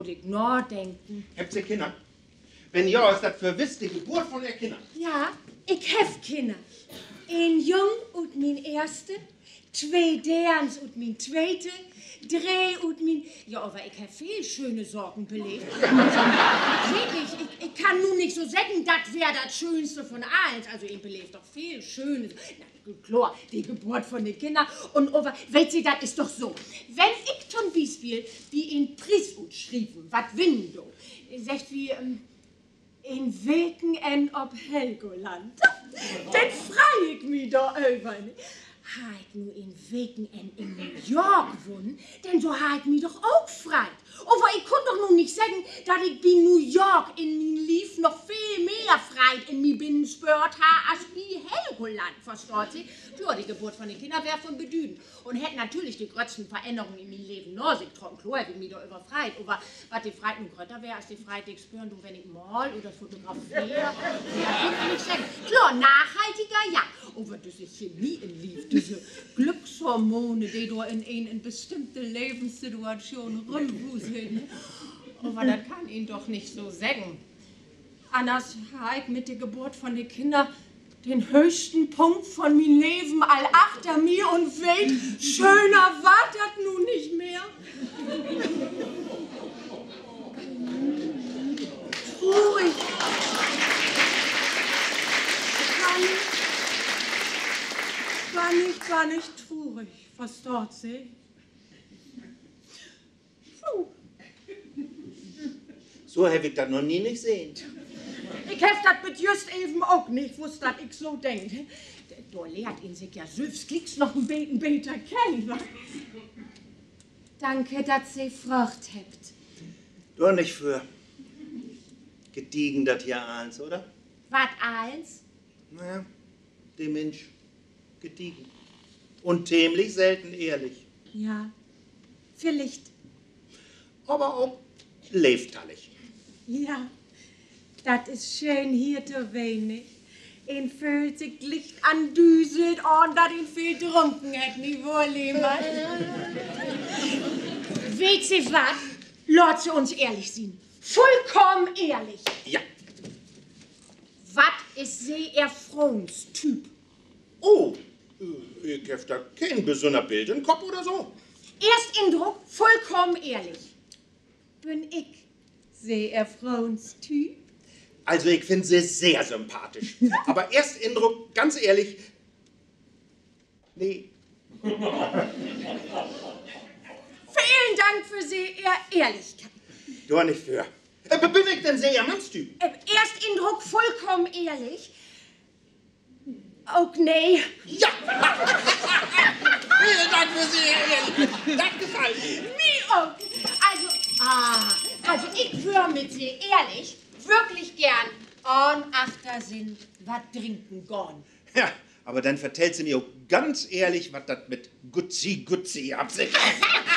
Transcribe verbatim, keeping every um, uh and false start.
Ich nachdenken. Habt ihr Kinder? Wenn ja, ist das für wisst die Geburt von der Kinder? Ja, ich hab Kinder. Ein Jung und mein erste, zwei Derns und mein zweite, drei und mein... Ja, aber ich hab viel schöne Sorgen belebt. Wirklich, ich, ich kann nun nicht so sagen, das wäre das Schönste von allen. Also, ich belebt doch viel Schönes. Na, klar, die Geburt von den Kindern. Und aber, weißt du, das ist doch so. Wenn ich zum Beispiel wie in Prisut schrieben, was winnen du? Sagt wie, ähm, in Weken en ob Helgoland. Den freu ich mich da über. Ha ich nur in Weken en in New York wohnen, denn so ha ich mich doch auch frei. Aber ich konnte doch nun nicht sagen, dass ich in New York in mein Lief noch viel mehr Freit in mir binnen spürt ha, als wie Helgoland, versteht sie? Ja, die Geburt von den Kindern wäre von Bedüden. Und hätte natürlich die größten Veränderungen in mein Leben noch sich trocken, klar, hätte ich mich da überfreit. Aber was die Freit nun grötter wäre, als die Freit, die ich spüren, du, wenn ich mal oder fotografiere, ja, kann ich nicht sagen. Klar, nachhaltiger, ja. Aber das ist hier nie in Lief, diese Glückshormone, die du in eine bestimmte Lebenssituation rumwuseln. Aber das kann ihn doch nicht so sagen. Anders habe ich mit der Geburt von den Kindern den höchsten Punkt von meinem Leben all achter mir und weit schöner war das nun nicht mehr. Ruhig. War nicht, war nicht traurig, was dort sehe. So habe ich das noch nie nicht gesehen. Ich hab das mit just eben auch nicht, wusste, dass ich so denk. Da lehrt ihn sich ja selbst klicks noch ein Beten beter kennen, wa? Danke, dass Sie Frucht habt. Du nicht für gediegen das hier eins, oder? Was eins? Naja, der Mensch gediegen. Und ziemlich selten ehrlich. Ja, vielleicht. Aber auch leiftallig. Ja, das ist schön hier zu wenig. Ihn fühlt sich Licht andüselt und dass ihn viel trunken hat, nicht wohl, lieber. Weht sie was? Lass sie uns ehrlich sein. Vollkommen ehrlich. Ja. Was ist sie ihr Typ? Oh, ich hab da kein besonderer Bild im Kopf oder so. Erstindruck, vollkommen ehrlich. Bin ich sehr Typ? Also ich finde sie sehr sympathisch. Aber Erstindruck, ganz ehrlich, nee. Vielen Dank für Sie, Ihr Ehrlichkeit. Du nicht für. Äh, bin ich denn sehr Mannstyp? Äh, Erstindruck, vollkommen ehrlich. Auch nee. Ja! Vielen Dank für Sie, Herr Ehrlich. Das gefällt mir. Mir auch. Also, ah, also ich würde mit Sie ehrlich wirklich gern on achter sind, was trinken gone. Ja, aber dann vertellt sie mir auch ganz ehrlich, was das mit Gutzi Gutzi ab sich hat.